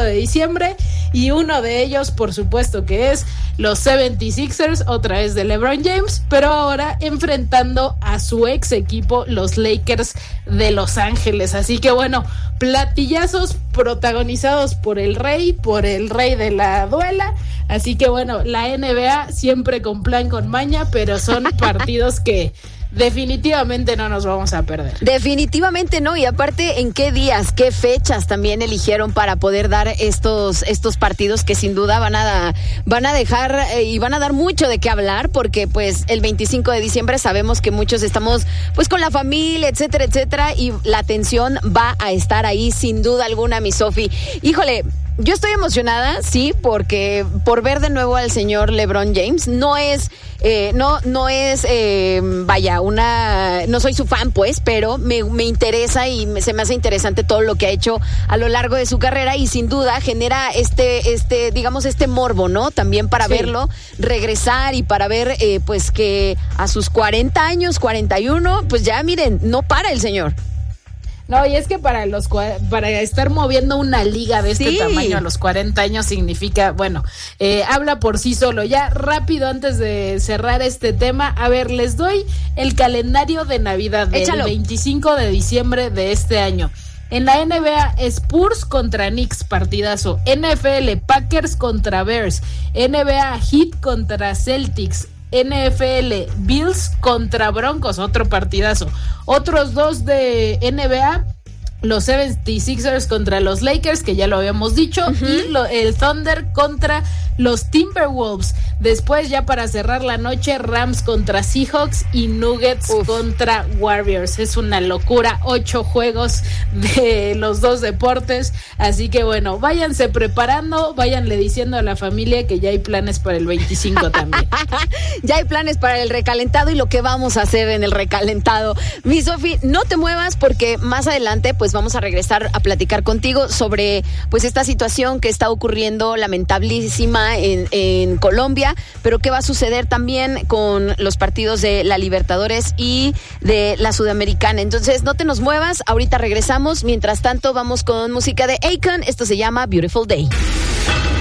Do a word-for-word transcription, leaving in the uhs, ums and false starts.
de diciembre, y uno de ellos, por supuesto, que es los setenta y seis ers, otra vez de LeBron James, pero ahora enfrentando a su ex equipo, los Lakers de Los Ángeles. Así que bueno, platillazos protagonizados por el rey, por el rey de la duela. Así que bueno, la N B A siempre con plan, con maña, pero son partidos que definitivamente no nos vamos a perder. Definitivamente no, y aparte, ¿en qué días, qué fechas también eligieron para poder dar estos estos partidos que sin duda van a van a dejar eh, y van a dar mucho de qué hablar? Porque pues el veinticinco de diciembre sabemos que muchos estamos pues con la familia, etcétera, etcétera, y la atención va a estar ahí sin duda alguna, mi Sofi. Híjole, yo estoy emocionada, sí, porque por ver de nuevo al señor LeBron James. No es, eh, no, no es, eh, vaya, una, no soy su fan, pues, pero me, me interesa y me, se me hace interesante todo lo que ha hecho a lo largo de su carrera, y sin duda genera este, este, digamos, este morbo, ¿no? También para sí. verlo regresar y para ver, eh, pues, que a sus cuarenta años, cuarenta y uno, pues ya miren, no para el señor. No, y es que para los para estar moviendo una liga de este sí. tamaño a los cuarenta años significa, bueno, eh, habla por sí solo. Ya rápido, antes de cerrar este tema, a ver, les doy el calendario de Navidad del Échalo. veinticinco de diciembre de este año. En la N B A, Spurs contra Knicks, partidazo. N F L, Packers contra Bears. N B A, Heat contra Celtics. N F L, Bills contra Broncos, otro partidazo. Otros dos de N B A, los setenta y seis ers contra los Lakers, que ya lo habíamos dicho, uh-huh. y lo, el Thunder contra los Timberwolves. Después, ya para cerrar la noche, Rams contra Seahawks y Nuggets Uf. contra Warriors. Es una locura, ocho juegos de los dos deportes. Así que bueno, váyanse preparando, váyanle diciendo a la familia que ya hay planes para el veinticinco también. Ya hay planes para el recalentado y lo que vamos a hacer en el recalentado. Mi Sofi, no te muevas, porque más adelante pues vamos a regresar a platicar contigo sobre pues esta situación que está ocurriendo lamentabilísima en, en Colombia, pero qué va a suceder también con los partidos de la Libertadores y de la Sudamericana. Entonces no te nos muevas, ahorita regresamos. Mientras tanto vamos con música de Akon, esto se llama Beautiful Day.